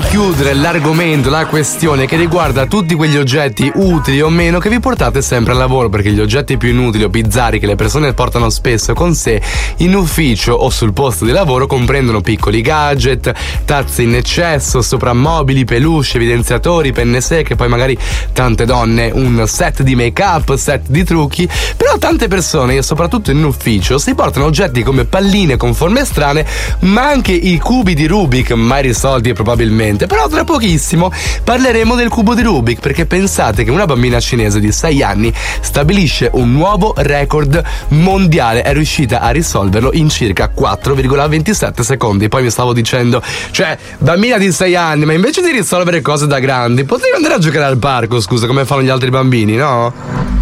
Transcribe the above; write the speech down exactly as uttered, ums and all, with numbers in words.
chiudere l'argomento, la questione che riguarda tutti quegli oggetti utili o meno che vi portate sempre al lavoro, perché gli oggetti più inutili o bizzarri che le persone portano spesso con sé in ufficio o sul posto di lavoro comprendono piccoli gadget, tazze in eccesso, soprammobili, peluche, evidenziatori, penne secche, poi magari tante donne un set di make up, set di trucchi. Però tante persone, e soprattutto in ufficio, si portano oggetti come palline con forme strane, ma anche i cubi di Rubik, mai risolti probabilmente. Però tra pochissimo parleremo del cubo di Rubik, perché pensate che una bambina cinese di sei anni stabilisce un nuovo record mondiale, è riuscita a risolverlo in circa quattro virgola ventisette secondi. Poi mi stavo dicendo, cioè, bambina di sei anni, ma invece di risolvere cose da grandi potrei andare a giocare al parco, scusa, come fanno gli altri bambini, no?